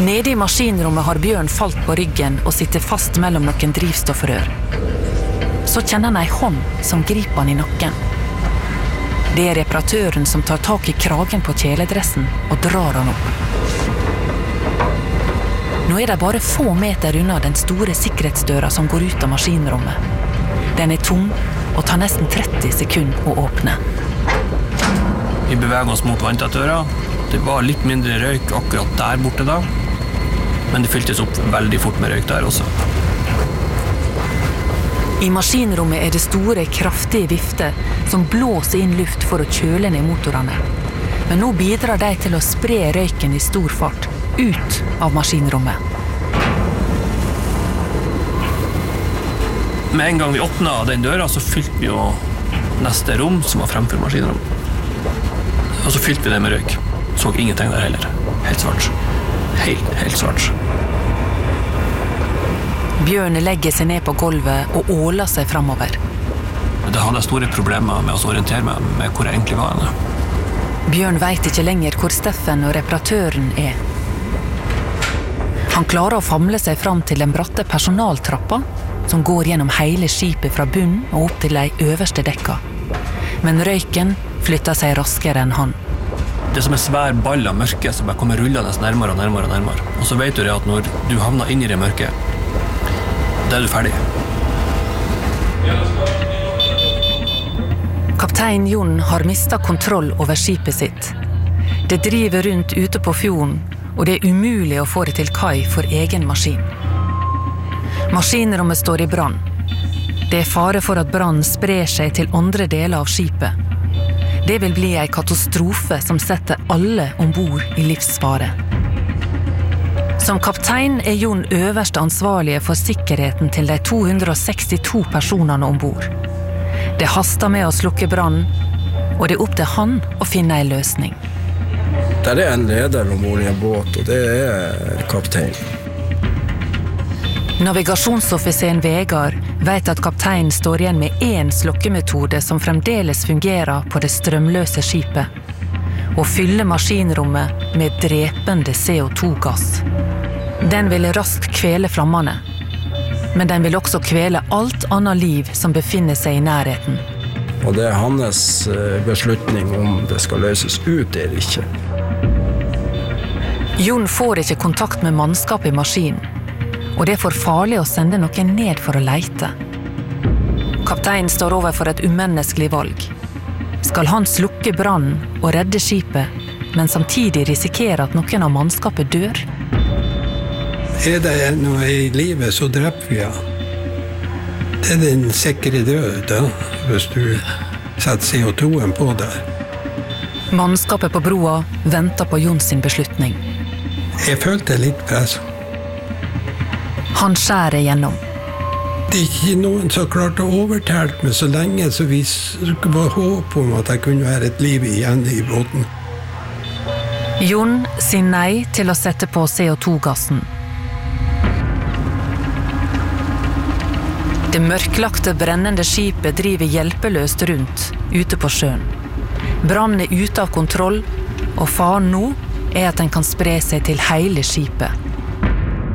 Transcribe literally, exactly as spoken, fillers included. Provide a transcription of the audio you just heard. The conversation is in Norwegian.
Nede i maskinrommet har Bjørn falt på ryggen og sitter fast mellom noen drivstoffrør. Så kjenner han ei hånd som griper han i nakken. Det er reparatøren som tar tak i kragen på kjeledressen og drar han opp. Nå er det bare få meter unna den store sikkerhetsdøra som går ut av maskinrommet. Den er tung og tar nesten tretti sekunder å åpne. Vi beveger oss mot vanntettdøra. Det var litt mindre røyk akkurat der borte da, men det fylltes opp veldig fort med røyk der også. I maskinrommet er det store, kraftige vifter som blåser inn luft for å kjøle ned motorene. Men nå bidrar de til å spre røyken i stor fart ut av maskinrommet. Med en gang vi åpnet den døra, så fylte vi jo neste rom som var fremfor maskinrommet. Og så fylte vi det med røyk. Så ingenting der heller. Helt svart. Helt, helt svart. Bjørn legger seg ned på gulvet og åler seg fremover. Det hadde store problemer med å orientere meg med hvor jeg egentlig var henne. Bjørn vet ikke lenger hvor Steffen og reparatøren er. Han klarer å famle seg fram til den bratte personaltrappa som går gjennom hele skipet fra bunnen og opp til de øverste dekka. Men røyken flytter seg raskere enn han. Det er som en svær ball av mørke som bare kommer rullende nærmere og nærmere og nærmere. Og så vet du det at når du havner inn i det mørke, da er du ferdig. Kaptein Jon har mistet kontroll over skipet sitt. Det driver rundt ute på fjorden, og det er umulig å få det til kai for egen maskin. Maskinrommet står i brann. Det er fare for at brannen sprer seg til andre deler av skipet. Det vil bli en katastrofe som setter alle ombord i livsfare. Som kaptein er Jon øverste ansvarlige for sikkerheten til de to hundre og sekstito personene ombord. Det haster med å slukke brannen, og det er opp til han å finne en løsning. Der er en leder ombord i en båt, og det er kaptein. Navigasjonsoffiseren Vegard vet at kapteinen står igjen med én slukkemetode som fremdeles fungerer på det strømløse skipet, og fyller maskinrommet med drepende C O to gass. Den vil raskt kvele flammene, men den vil også kvele alt annet liv som befinner seg i nærheten. Og det er hans beslutning om det skal løses ut eller ikke. Jon får ikke kontakt med mannskap i maskinen, og det er for farlig å sende noen ned for å leite. Kapteinen står overfor et umenneskelig valg. Skal han slukke brannen og redde skipet, men samtidig risikere at noen av mannskapet dør? Er det noe i livet, så dreper vi han. Det er den sikre død, da, hvis du setter C O to-en på der. Mannskapet på broa venter på Jon sin beslutning. Jeg følte litt press. Han skjærer gjennom. Det er ikke noen som klarte å overtale meg så lenge, så vi var håp om at det kunne være et liv igjen i båten. Jon sier nei til å sette på C O to-gassen. Det mørklagte, brennende skipet driver hjelpeløst rundt, ute på sjøen. Brannen er ute av kontroll, og faren nå er at den kan spre seg til hele skipet.